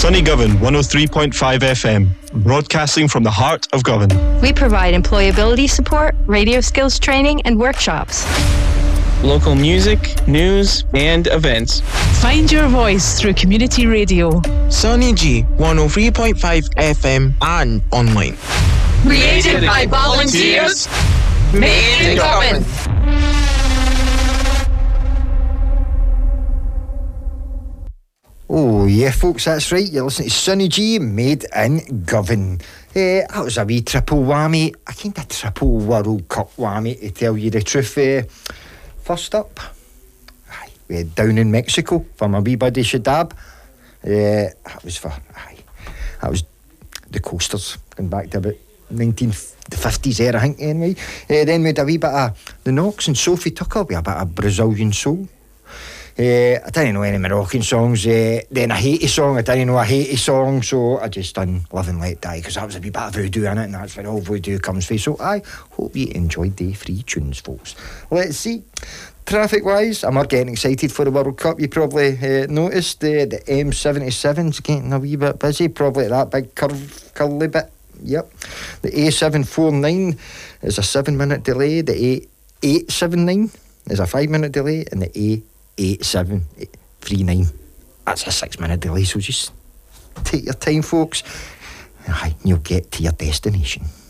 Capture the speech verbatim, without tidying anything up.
Sunny Govan one oh three point five F M, broadcasting from the heart of Govan. We provide employability support, radio skills training, and workshops. Local music, news, and events. Find your voice through community radio. Sunny G one oh three point five F M and online. Created by volunteers, made in Govan. Oh yeah folks, that's right, you're listening to Sunny G, made in Govan. Uh, that was a wee triple whammy, a kind of triple World Cup whammy to tell you the truth. Uh, first up, aye, we had down in Mexico for my wee buddy Shadab. Uh, that was for, aye, that was the Coasters, going back to about nineteen fifties there I think anyway. Uh, then we had a wee bit of the Knox and Sophie Tucker with a bit of Brazilian soul. Uh, I didn't know any Moroccan songs. Uh, then a Haiti song, I didn't know a Haiti song, so I just done Live and Let Die, because that was a wee bit of voodoo in it, and that's where all voodoo comes from. So I hope you enjoyed the free tunes, folks. Let's see. Traffic wise, I'm not getting excited for the World Cup. You probably uh, noticed uh, the M seventy-seven's getting a wee bit busy, probably that big curve, curly bit. Yep. The A seven forty-nine is a seven minute delay, the A eight seventy-nine is a five minute delay, and the A eight seven thirty-nine, that's a six minute delay, so just take your time folks, and you'll get to your destination.